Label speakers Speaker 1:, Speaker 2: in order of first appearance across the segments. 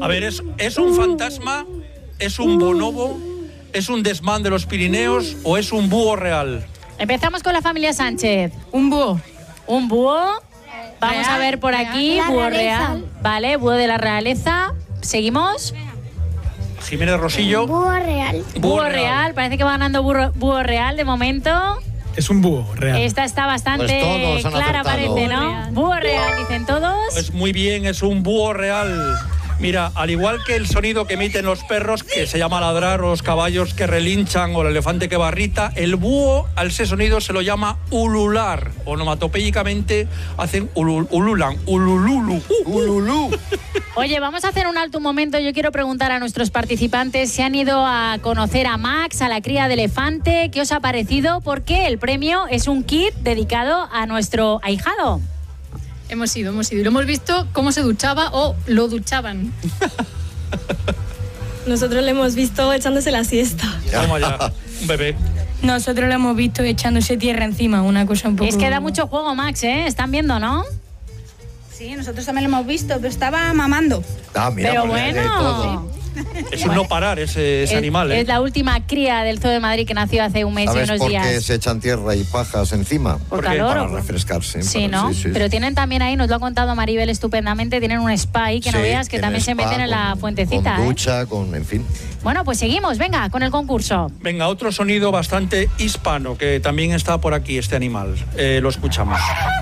Speaker 1: A ver, ¿es un fantasma? ¿Es un bonobo? ¿Es un desmán de los Pirineos? ¿O es un búho real?
Speaker 2: Empezamos con la familia Sánchez.
Speaker 3: Un búho.
Speaker 2: Un búho. Vamos
Speaker 3: Real,
Speaker 2: a ver por
Speaker 3: real.
Speaker 2: aquí.
Speaker 4: La
Speaker 2: Búho
Speaker 4: realeza.
Speaker 2: real. Vale, búho de la realeza. Seguimos.
Speaker 1: Jiménez Rosillo.
Speaker 4: Búho real.
Speaker 2: Búho real. Parece que va ganando búho real de momento.
Speaker 5: Es un búho real.
Speaker 2: Esta está bastante
Speaker 6: Pues todos han
Speaker 2: clara,
Speaker 6: acertado.
Speaker 2: parece, ¿no? Búho real, dicen todos.
Speaker 1: Pues muy bien, es un búho real. Mira, al igual que el sonido que emiten los perros, que se llama ladrar, o los caballos que relinchan, o el elefante que barrita, el búho, al ese sonido se lo llama ulular. Onomatopéyicamente hacen ululan, ulululu.
Speaker 6: ¡Ululú!
Speaker 2: Oye, vamos a hacer un alto un momento. Yo quiero preguntar a nuestros participantes si han ido a conocer a Max, a la cría de elefante. ¿Qué os ha parecido? Porque el premio es un kit dedicado a nuestro ahijado.
Speaker 3: Hemos ido. Y lo hemos visto cómo se duchaba o lo duchaban.
Speaker 7: Nosotros le hemos visto echándose la siesta.
Speaker 1: Toma ya, un bebé.
Speaker 8: Nosotros lo hemos visto echándose tierra encima, una cosa un poco...
Speaker 2: Es que da mucho juego, Max, ¿eh? Están viendo, ¿no?
Speaker 9: Sí, nosotros también lo hemos visto, pero estaba mamando.
Speaker 6: Ah, mira,
Speaker 2: Pero
Speaker 6: pues hay de todo.
Speaker 2: bueno.
Speaker 1: Es un no parar ese animal, ¿eh?
Speaker 2: Es la última cría del Zoo de Madrid que nació hace un mes y
Speaker 6: ¿Sabes
Speaker 2: unos
Speaker 6: por
Speaker 2: días.
Speaker 6: qué se echan tierra y pajas encima?
Speaker 2: ¿Por calor?
Speaker 6: Para
Speaker 2: ¿O?
Speaker 6: refrescarse.
Speaker 2: Sí,
Speaker 6: para-
Speaker 2: ¿no?
Speaker 6: sí.
Speaker 2: Pero tienen también ahí, nos lo ha contado Maribel estupendamente, tienen un spa ahí que no
Speaker 6: Sí,
Speaker 2: veas que
Speaker 6: tiene
Speaker 2: también se
Speaker 6: spa
Speaker 2: meten en la
Speaker 6: con-
Speaker 2: fuentecita.
Speaker 6: Con
Speaker 2: ¿eh?
Speaker 6: ducha, en fin.
Speaker 2: Bueno, pues seguimos, venga, con el concurso.
Speaker 1: Venga, otro sonido bastante hispano, que también está por aquí, este animal. Lo escuchamos.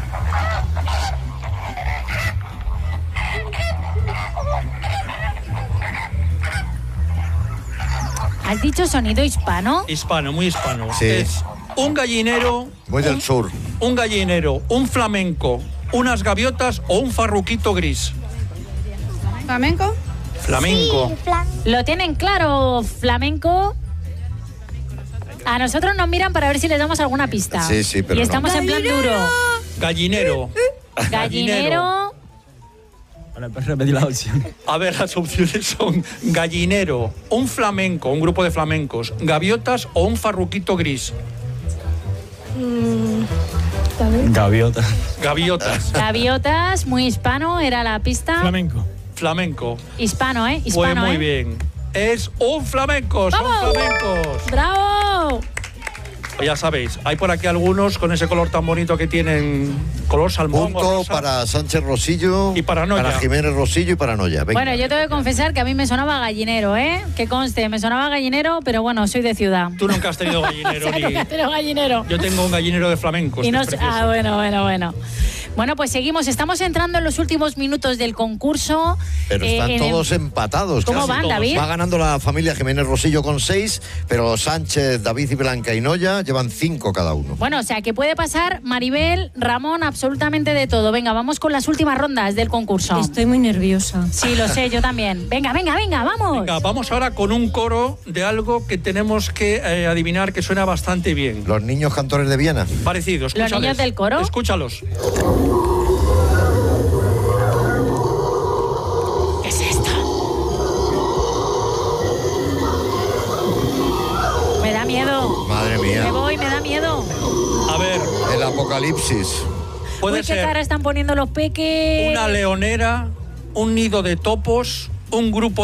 Speaker 2: ¿Has dicho sonido hispano?
Speaker 1: Hispano, muy hispano.
Speaker 6: Sí.
Speaker 1: Es un gallinero,
Speaker 6: Muy del sur.
Speaker 1: un gallinero, un flamenco, unas gaviotas o un farruquito gris.
Speaker 9: ¿Flamenco?
Speaker 1: Flamenco.
Speaker 4: Sí, flan.
Speaker 2: ¿Lo tienen claro, flamenco? A nosotros nos miran para ver si les damos alguna pista.
Speaker 6: Sí, sí, pero
Speaker 2: Y
Speaker 6: no.
Speaker 2: estamos en plan duro.
Speaker 1: Gallinero.
Speaker 2: Gallinero,
Speaker 5: Repetir la opción.
Speaker 1: A ver, las opciones son gallinero, un flamenco, un grupo de flamencos, gaviotas o un farruquito gris.
Speaker 5: Gaviota.
Speaker 1: Gaviotas.
Speaker 2: gaviotas, muy hispano, era la pista.
Speaker 5: Flamenco.
Speaker 1: Flamenco.
Speaker 2: Hispano, ¿eh?
Speaker 1: Pues
Speaker 2: Hispano,
Speaker 1: muy
Speaker 2: ¿eh?
Speaker 1: bien. Es un flamenco, son
Speaker 2: ¡Vamos!
Speaker 1: flamencos.
Speaker 2: ¡Bravo!
Speaker 1: Pues ya sabéis, hay por aquí algunos con ese color tan bonito que tienen, color salmón o
Speaker 6: Punto
Speaker 1: rosa.
Speaker 6: para Sánchez Rosillo.
Speaker 1: Y para Noya.
Speaker 6: Para Jiménez Rosillo y para Noya. Venga.
Speaker 2: Bueno, yo tengo que confesar que a mí me sonaba gallinero, ¿eh? Que conste, me sonaba gallinero, pero bueno, soy de ciudad.
Speaker 1: Tú nunca has tenido gallinero.
Speaker 2: O sea, nunca he tenido gallinero.
Speaker 1: Yo tengo un gallinero de flamencos.
Speaker 2: Y
Speaker 1: que
Speaker 2: no
Speaker 1: es precioso.
Speaker 2: bueno. Bueno, pues seguimos. Estamos entrando en los últimos minutos del concurso.
Speaker 6: Pero están
Speaker 2: en el-
Speaker 6: todos empatados.
Speaker 2: ¿Cómo
Speaker 6: casi
Speaker 2: van,
Speaker 6: todos.
Speaker 2: David?
Speaker 6: Va ganando la familia Jiménez Rosillo con 6, pero Sánchez, David y Blanca y Noya llevan 5 cada uno.
Speaker 2: Bueno, o sea, que puede pasar Maribel, Ramón, absolutamente de todo. Venga, vamos con las últimas rondas del concurso.
Speaker 8: Estoy muy nerviosa.
Speaker 2: Sí, lo sé, yo también. Venga, vamos.
Speaker 1: Venga, vamos ahora con un coro de algo que tenemos que adivinar que suena bastante bien.
Speaker 6: Los niños cantores de Viena.
Speaker 1: Parecido, escúchales.
Speaker 2: niños del coro?
Speaker 1: Escúchalos.
Speaker 2: ¿Qué es esto? Me da miedo.
Speaker 6: Madre mía.
Speaker 2: Me voy, me da miedo.
Speaker 1: A ver,
Speaker 6: El apocalipsis.
Speaker 1: puede
Speaker 2: Uy, qué
Speaker 1: ser
Speaker 2: cara están poniendo los peques.
Speaker 1: una leonera, un nido de topos, un grupo